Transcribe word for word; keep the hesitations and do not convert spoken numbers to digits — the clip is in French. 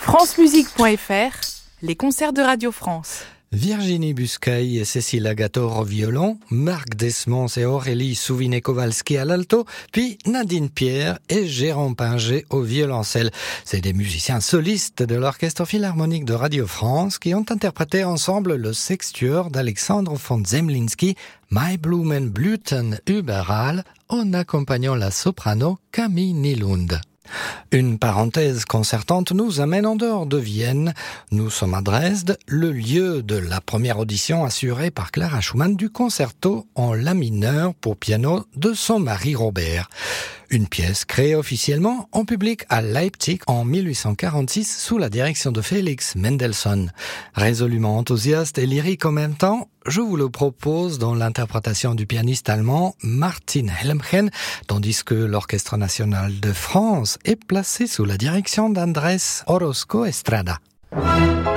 francemusique point f r, les concerts de Radio France. Virginie Buscaille et Cécile Agator au violon, Marc Desmond et Aurélie Souvinet-Kowalski à l'alto, puis Nadine Pierre et Jérôme Pinger au violoncelle. C'est des musiciens solistes de l'Orchestre Philharmonique de Radio France qui ont interprété ensemble le sextuor d'Alexandre von Zemlinsky, My Blumenblüten überall, en accompagnant la soprano Camille Nylund. Une parenthèse concertante nous amène en dehors de Vienne. Nous sommes à Dresde, le lieu de la première audition assurée par Clara Schumann du concerto en la mineur pour piano de son mari Robert. Une pièce créée officiellement en public à Leipzig en mille huit cent quarante-six sous la direction de Félix Mendelssohn. Résolument enthousiaste et lyrique en même temps, je vous le propose dans l'interprétation du pianiste allemand Martin Helmchen, tandis que l'Orchestre national de France est placé sous la direction d'Andrés Orozco Estrada.